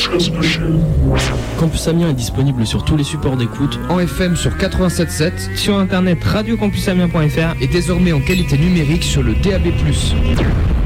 Campus Amiens est disponible sur tous les supports d'écoute, en FM sur 87.7, sur internet radiocampusamiens.fr et désormais en qualité numérique sur le DAB+.